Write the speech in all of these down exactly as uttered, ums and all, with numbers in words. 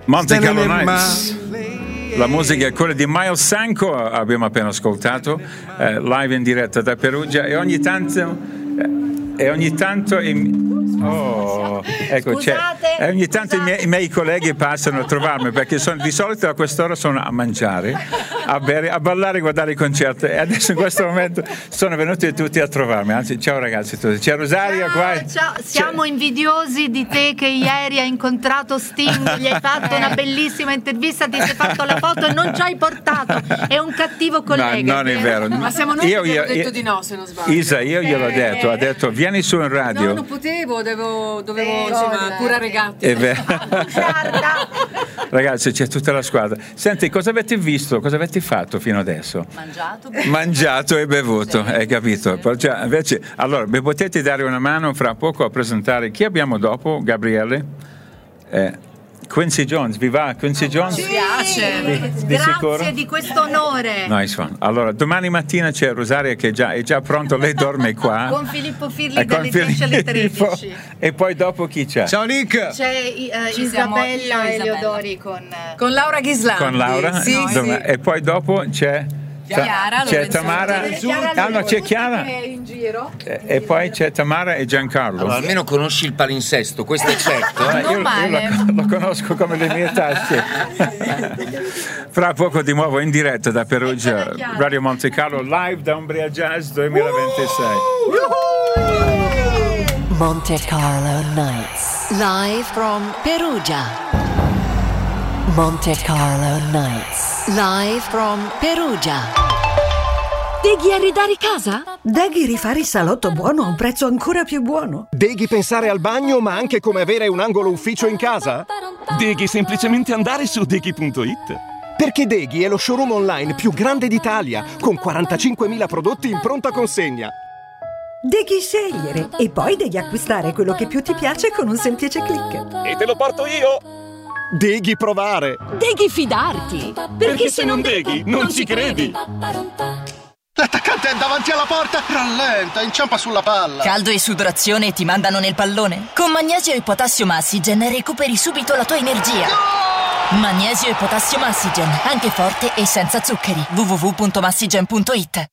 Monte Carlo Nights. La musica è quella di Miles Sanko, abbiamo appena ascoltato, eh, live in diretta da Perugia, e ogni tanto eh, e ogni tanto in, oh, ecco, c'è, e ogni tanto i miei, i miei colleghi passano a trovarmi, perché sono, di solito a quest'ora sono a mangiare, a bere, a ballare, a guardare i concerti, e adesso in questo momento sono venuti tutti a trovarmi. Anzi, ciao ragazzi tutti. C'è Rosaria ciao, qua. Ciao, siamo c'è... invidiosi di te che ieri hai incontrato Sting, gli hai fatto una bellissima intervista, ti sei fatto la foto e non ci hai portato. È un cattivo collega. No, non è vero. Ma siamo noi io, che abbiamo io, detto io, di no, se non sbaglio. Isa, io gliel'ho eh, detto, ha detto vieni su in radio. No, non potevo, devo, dovevo eh, insomma, curare i gatti. È vero. Ragazzi, c'è tutta la squadra. Senti, cosa avete visto? Cosa avete fatto fino adesso? Mangiato. Mangiato e bevuto, sì, hai capito? Sì. Cioè, invece, allora, mi potete dare una mano fra poco a presentare chi abbiamo dopo, Gabriele? Eh, Quincy Jones, vi va Quincy Jones? Ci piace, di, di grazie sicuro? di questo onore. Nice one. Allora, domani mattina c'è Rosaria che è già, è già pronto, lei dorme qua. Con Filippo Firli eh, dalle dieci alle tredici. E poi dopo chi c'è? Ciao Nick! C'è uh, Isabella e Leodori con... Con Laura Ghislandi. Con Laura? Sì, no, sì. E poi dopo c'è... Chiara, c'è Tamara, ah, no, c'è Chiara in giro. e, e poi c'è Tamara e Giancarlo. Allora, almeno conosci il palinsesto, questo è certo. Eh, Eh? io io lo, lo conosco come le mie tasche. Fra poco di nuovo in diretta da Perugia, Radio Monte Carlo, live da Umbria Jazz duemilaventisei. Monte Carlo Nights, live from Perugia. Monte Carlo Nights, live from Perugia. Deghi arredare casa? Deghi rifare il salotto buono a un prezzo ancora più buono? Deghi pensare al bagno ma anche come avere un angolo ufficio in casa? Deghi semplicemente andare su deghi punto it. Perché Deghi è lo showroom online più grande d'Italia, con quarantacinquemila prodotti in pronta consegna. Deghi scegliere e poi devi acquistare quello che più ti piace con un semplice click. E te lo porto io! Deghi provare! Deghi fidarti! Perché, Perché se non deghi, non ci credi! L'attaccante è davanti alla porta! Rallenta, inciampa sulla palla! Caldo e sudorazione e ti mandano nel pallone? Con Magnesio e Potassio Massigen recuperi subito la tua energia! No! Magnesio e Potassio Massigen, anche forte e senza zuccheri. w w w punto massigen punto it.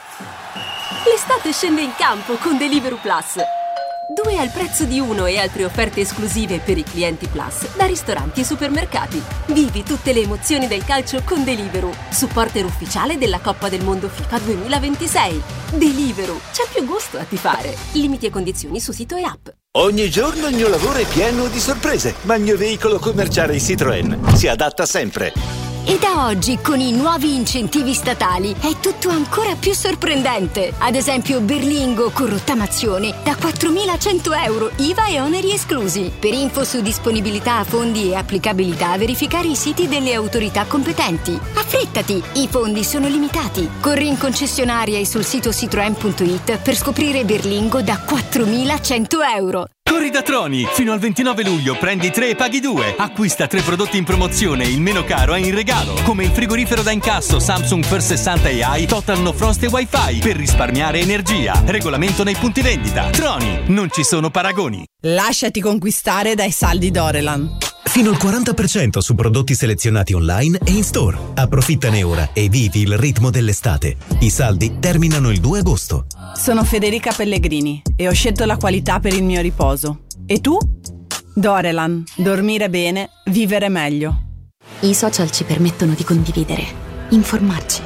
L'estate scende in campo con Deliveroo Plus. Due al prezzo di uno e altre offerte esclusive per i clienti Plus da ristoranti e supermercati. Vivi tutte le emozioni del calcio con Deliveroo, supporter ufficiale della Coppa del Mondo FIFA duemilaventisei. Deliveroo, c'è più gusto a tifare. Limiti e condizioni su sito e app. Ogni giorno il mio lavoro è pieno di sorprese, ma il mio veicolo commerciale Citroën si adatta sempre. E da oggi, con i nuovi incentivi statali, è tutto ancora più sorprendente. Ad esempio, Berlingo con rottamazione da quattromilacento euro, I V A e oneri esclusi. Per info su disponibilità, fondi e applicabilità, verificare i siti delle autorità competenti. Affrettati, i fondi sono limitati. Corri in concessionaria e sul sito citroen punto it per scoprire Berlingo da quattromilacento euro. Corri da Troni! Fino al ventinove luglio prendi tre e paghi due. Acquista tre prodotti in promozione, il meno caro è in regalo. Come il frigorifero da incasso Samsung First sessanta A I Total No Frost e Wi-Fi per risparmiare energia. Regolamento nei punti vendita. Troni, non ci sono paragoni. Lasciati conquistare dai saldi Dorelan. Fino al quaranta per cento su prodotti selezionati online e in store. Approfittane ora e vivi il ritmo dell'estate. I saldi terminano il due agosto. Sono Federica Pellegrini e ho scelto la qualità per il mio riposo. E tu? Dorelan. Dormire bene, vivere meglio. I social ci permettono di condividere, informarci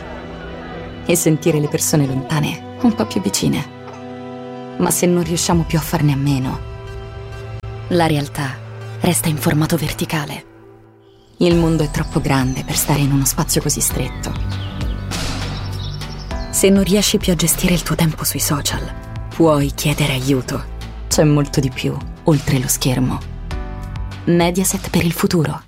e sentire le persone lontane un po' più vicine. Ma se non riusciamo più a farne a meno, la realtà resta in formato verticale. Il mondo è troppo grande per stare in uno spazio così stretto. Se non riesci più a gestire il tuo tempo sui social, puoi chiedere aiuto. C'è molto di più oltre lo schermo. Mediaset per il futuro.